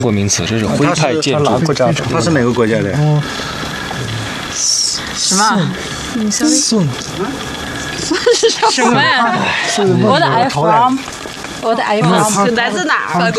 国名词，这是徽派建筑。 它是哪个国家的？ 什么？ 宋什么呀？我的 I from，我的 I from 是来自哪儿？